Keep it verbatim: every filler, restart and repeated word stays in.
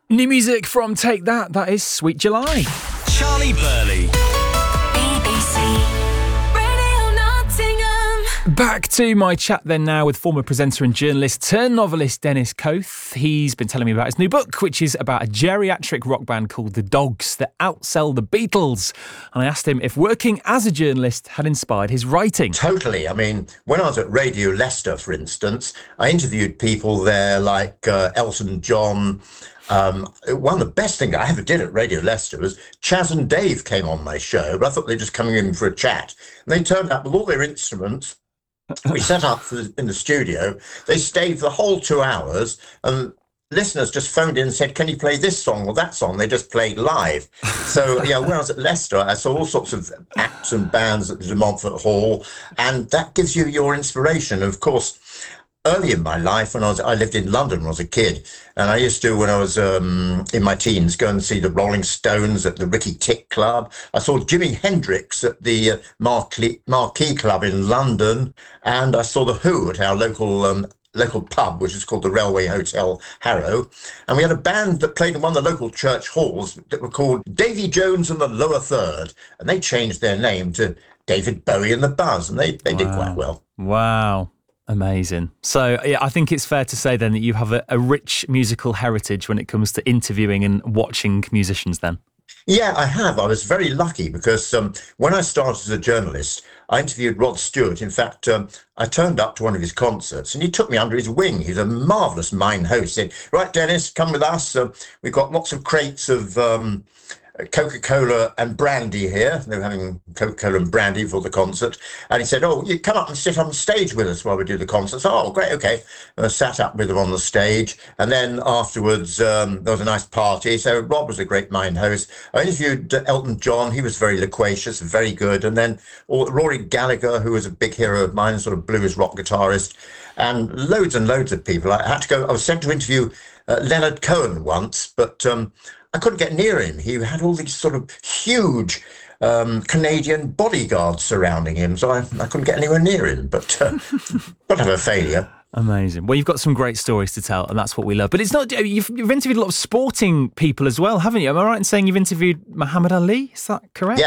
New music from Take That, that is Sweet July. Charlie Burley. B B C Radio Nottingham. Back to my chat then now with former presenter and journalist turned novelist Dennis Coath. He's been telling me about his new book, which is about a geriatric rock band called The Dogs that outsell the Beatles. And I asked him if working as a journalist had inspired his writing. Totally. I mean, when I was at Radio Leicester, for instance, I interviewed people there like uh, Elton John. Um, one of the best things I ever did at Radio Leicester was Chaz and Dave came on my show, but I thought they were just coming in for a chat. And they turned up with all their instruments. We set up for the, in the studio. They stayed for the whole two hours, and listeners just phoned in and said, "Can you play this song or that song?" They just played live. So, yeah, when I was at Leicester, I saw all sorts of acts and bands at the De Montfort Hall, and that gives you your inspiration. Of course, early in my life, when I was, I lived in London when I was a kid, and I used to, when I was um, in my teens, go and see the Rolling Stones at the Ricky Tick Club. I saw Jimi Hendrix at the uh, Marquee, Marquee Club in London, and I saw the Who at our local um, local pub, which is called the Railway Hotel Harrow. And we had a band that played in one of the local church halls that were called Davy Jones and the Lower Third, and they changed their name to David Bowie and the Buzz, and they, they Wow. did quite well. Wow. Amazing. So yeah, I think it's fair to say then that you have a, a rich musical heritage when it comes to interviewing and watching musicians then. Yeah, I have. I was very lucky because um, when I started as a journalist, I interviewed Rod Stewart. In fact, um, I turned up to one of his concerts and he took me under his wing. He's a marvellous mine host. He said, "Right, Dennis, come with us. Uh, we've got lots of crates of um, Coca-Cola and brandy here." They were having Coca-Cola and brandy for the concert. And he said, "Oh, you come up and sit on stage with us while we do the concert." So, "Oh, great, okay." And I sat up with them on the stage. And then afterwards, um, there was a nice party. So Rob was a great mine host. I interviewed uh, Elton John. He was very loquacious, very good. And then or, Rory Gallagher, who was a big hero of mine, sort of blues rock guitarist. And loads and loads of people. I had to go, I was sent to interview uh, Leonard Cohen once, but um, I couldn't get near him. He had all these sort of huge um, Canadian bodyguards surrounding him, so I, I couldn't get anywhere near him, but uh, got to have a failure. Amazing. Well, you've got some great stories to tell, and that's what we love. But it's not, you've, you've interviewed a lot of sporting people as well, haven't you? Am I right in saying you've interviewed Muhammad Ali? Is that correct? Yeah.